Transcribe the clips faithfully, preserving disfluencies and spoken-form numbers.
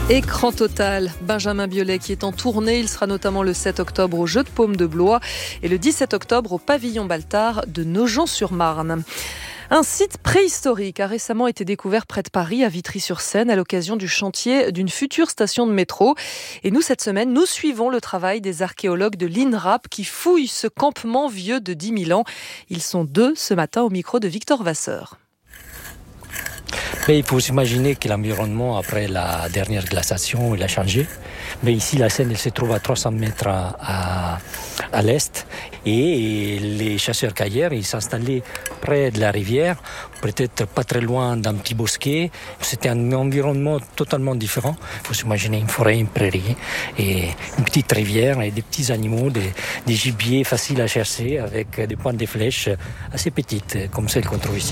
Écran total, Benjamin Biolay qui est en tournée. Il sera notamment le sept octobre au Jeu de Paume de Blois et le dix-sept octobre au Pavillon Baltard de Nogent-sur-Marne. Un site préhistorique a récemment été découvert près de Paris, à Vitry-sur-Seine, à l'occasion du chantier d'une future station de métro. Et nous, cette semaine, nous suivons le travail des archéologues de l'INRAP qui fouillent ce campement vieux de dix mille ans. Ils sont deux ce matin au micro de Victor Vasseur. Mais il faut s'imaginer que l'environnement, après la dernière glaciation, il a changé. Mais ici, la Seine, elle se trouve à trois cents mètres à, à, à l'est. Et les chasseurs-cueilleurs, ils s'installaient près de la rivière, peut-être pas très loin d'un petit bosquet. C'était un environnement totalement différent. Il faut s'imaginer une forêt, une prairie, et une petite rivière, et des petits animaux, des, des gibiers faciles à chasser, avec des pointes de flèches assez petites, comme celles qu'on trouve ici.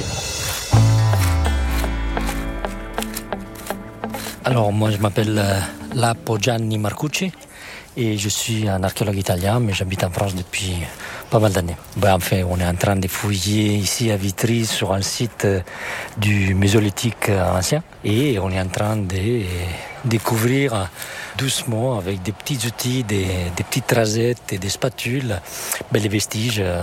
Alors, moi, je m'appelle euh, Lapo Gianni Marcucci et je suis un archéologue italien, mais j'habite en France depuis pas mal d'années. Ben, enfin, on est en train de fouiller ici à Vitry sur un site euh, du Mésolithique euh, ancien et on est en train de euh, découvrir euh, doucement, avec des petits outils, des, des petites rasettes et des spatules, ben, les vestiges euh,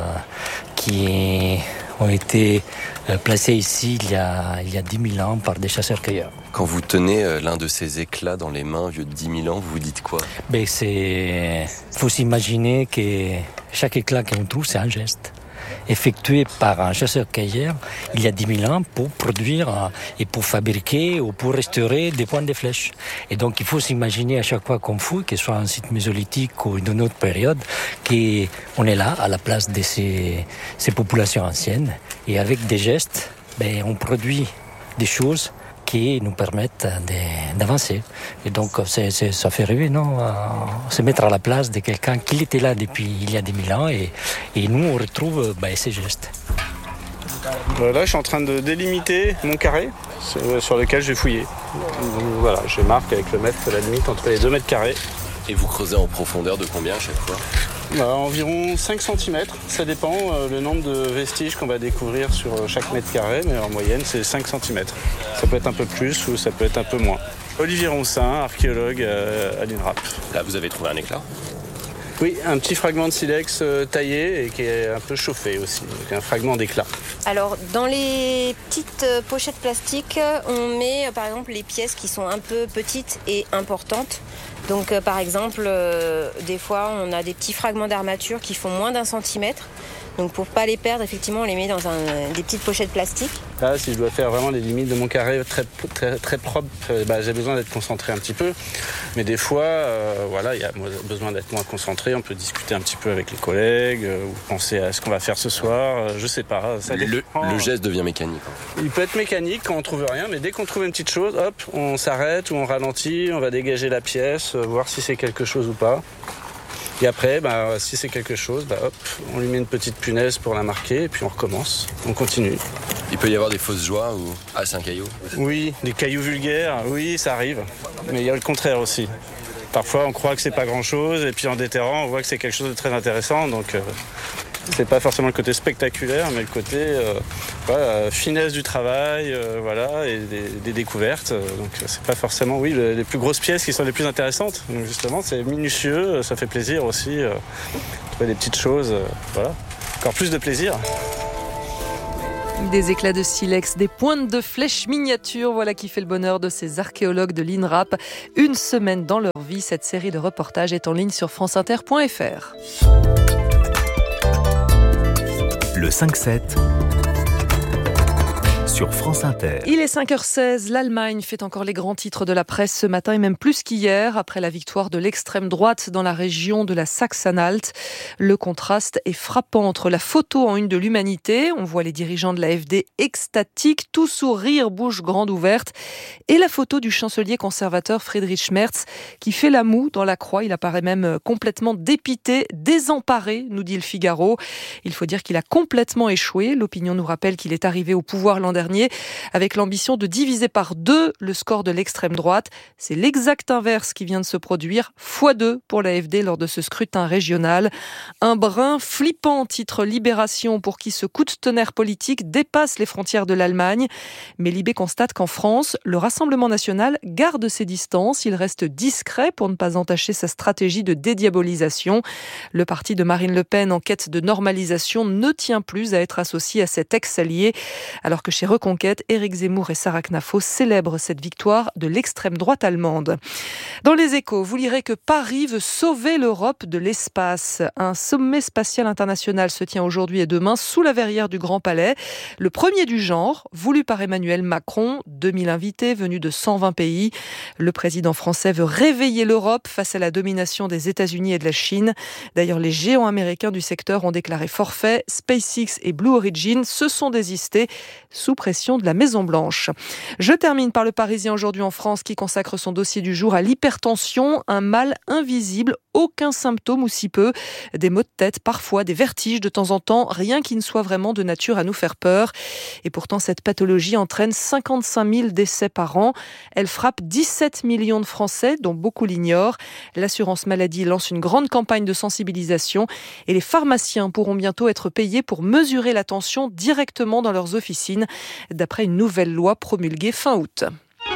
qui ont été euh, placés ici il y a, il y a dix mille ans par des chasseurs-cueilleurs. Quand vous tenez l'un de ces éclats dans les mains, vieux de dix mille ans, vous vous dites quoi ? Ben c'est... faut s'imaginer que chaque éclat qu'on trouve, c'est un geste effectué par un chasseur-cueilleur il y a dix mille ans pour produire et pour fabriquer ou pour restaurer des pointes de flèches. Et donc il faut s'imaginer à chaque fois qu'on fouille, que ce soit un site mésolithique ou d'une autre période, qu'on est là à la place de ces, ces populations anciennes. Et avec des gestes, ben, on produit des choses qui nous permettent de, d'avancer. Et donc, c'est, c'est, ça fait rêver, non ? Euh, se mettre à la place de quelqu'un qui était là depuis il y a des mille ans et, et nous, on retrouve ben, ces gestes. Là, je suis en train de délimiter mon carré sur lequel je vais fouiller. Donc, voilà, je marque avec le mètre la limite entre les deux mètres carrés. Et vous creusez en profondeur de combien à chaque fois ? Bah, environ cinq centimètres, ça dépend euh, le nombre de vestiges qu'on va découvrir sur chaque mètre carré, mais en moyenne c'est cinq centimètres. Ça peut être un peu plus ou ça peut être un peu moins. Olivier Roncin, archéologue euh, à l'INRAP. Là vous avez trouvé un éclat ? Oui, un petit fragment de silex euh, taillé et qui est un peu chauffé aussi, donc un fragment d'éclat. Alors dans les petites euh, pochettes plastiques, on met euh, par exemple les pièces qui sont un peu petites et importantes. Donc euh, par exemple, euh, des fois on a des petits fragments d'armature qui font moins d'un centimètre. Donc pour pas les perdre, effectivement, on les met dans un, des petites pochettes plastiques. Là, si je dois faire vraiment les limites de mon carré très, très, très propre, bah, j'ai besoin d'être concentré un petit peu. Mais des fois, euh, voilà, il y a besoin d'être moins concentré. On peut discuter un petit peu avec les collègues euh, ou penser à ce qu'on va faire ce soir. Euh, je sais pas. Ça le, le geste devient mécanique. Il peut être mécanique quand on trouve rien, mais dès qu'on trouve une petite chose, hop, on s'arrête ou on ralentit, on va dégager la pièce, euh, voir si c'est quelque chose ou pas. Et après, bah, si c'est quelque chose, bah, hop, on lui met une petite punaise pour la marquer et puis on recommence, on continue. Il peut y avoir des fausses joies ou ah c'est un caillou ? Oui, des cailloux vulgaires, oui, ça arrive. Mais il y a le contraire aussi. Parfois, on croit que c'est pas grand-chose et puis en déterrant, on voit que c'est quelque chose de très intéressant. Donc, euh, c'est pas forcément le côté spectaculaire, mais le côté euh, voilà, finesse du travail, euh, voilà, et des, des découvertes. Donc, c'est pas forcément, oui, le, les plus grosses pièces qui sont les plus intéressantes. Donc, justement, c'est minutieux, ça fait plaisir aussi. Euh, trouver des petites choses, euh, voilà, encore plus de plaisir. Des éclats de silex, des pointes de flèches miniatures, voilà qui fait le bonheur de ces archéologues de l'INRAP. Une semaine dans leur vie, cette série de reportages est en ligne sur franceinter point f r. Le cinq sept sur France Inter. Il est cinq heures seize, l'Allemagne fait encore les grands titres de la presse ce matin et même plus qu'hier, après la victoire de l'extrême droite dans la région de la Saxe-Anhalt. Le contraste est frappant entre la photo en une de l'Humanité, on voit les dirigeants de l'A F D extatiques, tout sourire, bouche grande ouverte, et la photo du chancelier conservateur Friedrich Merz qui fait la moue dans la croix. Il apparaît même complètement dépité, désemparé, nous dit le Figaro. Il faut dire qu'il a complètement échoué. L'Opinion nous rappelle qu'il est arrivé au pouvoir l'an dernier dernier, avec l'ambition de diviser par deux le score de l'extrême droite. C'est l'exact inverse qui vient de se produire, fois deux pour l'A F D lors de ce scrutin régional. Un brin flippant, titre Libération, pour qui ce coup de tonnerre politique dépasse les frontières de l'Allemagne. Mais Libé constate qu'en France, le Rassemblement national garde ses distances. Il reste discret pour ne pas entacher sa stratégie de dédiabolisation. Le parti de Marine Le Pen, en quête de normalisation, ne tient plus à être associé à cet ex-allié. Alors que chez Reconquête, Éric Zemmour et Sarah Knafo célèbrent cette victoire de l'extrême droite allemande. Dans les Échos, vous lirez que Paris veut sauver l'Europe de l'espace. Un sommet spatial international se tient aujourd'hui et demain sous la verrière du Grand Palais. Le premier du genre, voulu par Emmanuel Macron, deux mille invités venus de cent vingt pays. Le président français veut réveiller l'Europe face à la domination des États-Unis et de la Chine. D'ailleurs, les géants américains du secteur ont déclaré forfait. SpaceX et Blue Origin se sont désistés sous pression de la Maison-Blanche. Je termine par le Parisien aujourd'hui en France qui consacre son dossier du jour à l'hypertension, un mal invisible, aucun symptôme ou si peu, des maux de tête, parfois des vertiges de temps en temps, rien qui ne soit vraiment de nature à nous faire peur. Et pourtant, cette pathologie entraîne cinquante-cinq mille décès par an. Elle frappe dix-sept millions de Français, dont beaucoup l'ignorent. L'assurance maladie lance une grande campagne de sensibilisation et les pharmaciens pourront bientôt être payés pour mesurer la tension directement dans leurs officines, d'après une nouvelle loi promulguée fin août.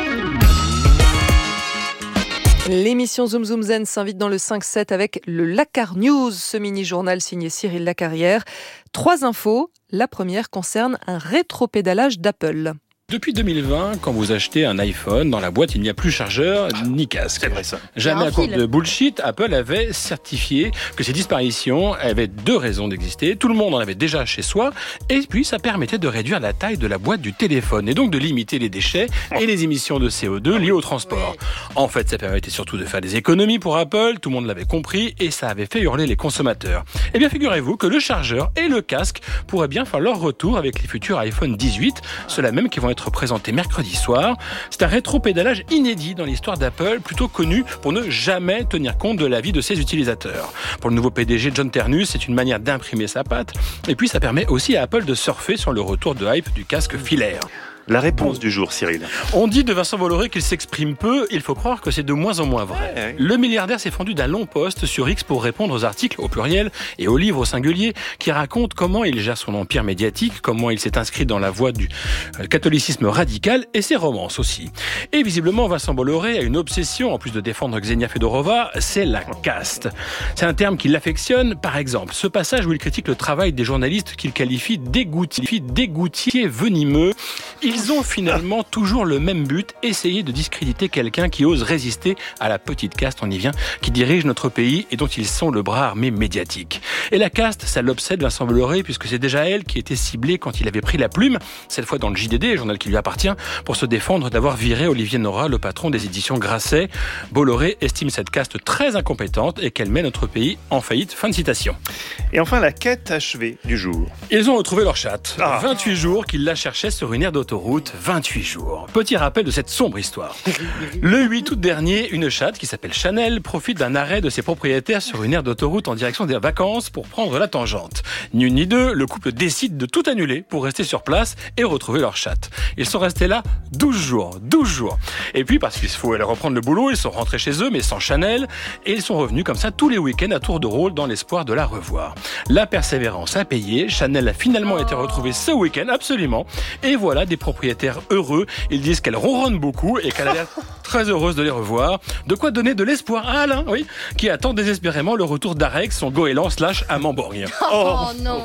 L'émission Zoom Zoom Zen s'invite dans le cinq sept avec le Lacar News, ce mini-journal signé Cyril Lacarrière. Trois infos. La première concerne un rétropédalage d'Apple. Depuis deux mille vingt, quand vous achetez un iPhone, dans la boîte, il n'y a plus chargeur ni casque. C'est vrai ça. Jamais à cause de bullshit, Apple avait certifié que ces disparitions avaient deux raisons d'exister. Tout le monde en avait déjà chez soi, et puis ça permettait de réduire la taille de la boîte du téléphone, et donc de limiter les déchets et les émissions de C O deux liées au transport. En fait, ça permettait surtout de faire des économies pour Apple, tout le monde l'avait compris, et ça avait fait hurler les consommateurs. Eh bien, figurez-vous que le chargeur et le casque pourraient bien faire leur retour avec les futurs iPhone dix-huit, ceux-là même qui vont être présenté mercredi soir. C'est un rétropédalage inédit dans l'histoire d'Apple, plutôt connu pour ne jamais tenir compte de l'avis de ses utilisateurs. Pour le nouveau P D G John Ternus, c'est une manière d'imprimer sa patte, et puis ça permet aussi à Apple de surfer sur le retour de hype du casque filaire. La réponse du jour, Cyril. On dit de Vincent Bolloré qu'il s'exprime peu, il faut croire que c'est de moins en moins vrai. Ouais, ouais. Le milliardaire s'est fendu d'un long post sur X pour répondre aux articles au pluriel et aux livres au singulier qui racontent comment il gère son empire médiatique, comment il s'est inscrit dans la voie du catholicisme radical et ses romances aussi. Et visiblement, Vincent Bolloré a une obsession, en plus de défendre Xenia Fedorova, c'est la caste. C'est un terme qui l'affectionne. Par exemple, ce passage où il critique le travail des journalistes qu'il qualifie d'égoutier, d'égoutier venimeux. Il Ils ont finalement toujours le même but, essayer de discréditer quelqu'un qui ose résister à la petite caste, on y vient, qui dirige notre pays et dont ils sont le bras armé médiatique. Et la caste, ça l'obsède Vincent Bolloré, puisque c'est déjà elle qui était ciblée quand il avait pris la plume, cette fois dans le J D D, journal qui lui appartient, pour se défendre d'avoir viré Olivier Nora, le patron des éditions Grasset. Bolloré estime cette caste très incompétente et qu'elle met notre pays en faillite. Fin de citation. Et enfin, la quête achevée du jour. Ils ont retrouvé leur chatte. Ah. vingt-huit jours qu'ils la cherchaient sur une aire d'autoroute. vingt-huit jours. Petit rappel de cette sombre histoire. Le huit août dernier, une chatte qui s'appelle Chanel profite d'un arrêt de ses propriétaires sur une aire d'autoroute en direction des vacances pour prendre la tangente. Ni une ni deux, le couple décide de tout annuler pour rester sur place et retrouver leur chatte. Ils sont restés là douze jours. douze jours. Et puis, parce qu'il faut aller reprendre le boulot, ils sont rentrés chez eux, mais sans Chanel, et ils sont revenus comme ça tous les week-ends à tour de rôle dans l'espoir de la revoir. La persévérance a payé. Chanel a finalement été retrouvée ce week-end, absolument. Et voilà des propriétaires heureux. Ils disent qu'elle ronronne beaucoup et qu'elle a l'air très heureuse de les revoir. De quoi donner de l'espoir à Alain, oui, qui attend désespérément le retour d'Arex, son goéland slash Amand-Borgne. Oh, oh non.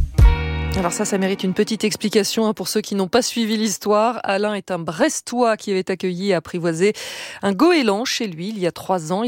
Alors ça, ça mérite une petite explication hein, pour ceux qui n'ont pas suivi l'histoire. Alain est un Brestois qui avait accueilli et apprivoisé un goéland chez lui il y a trois ans.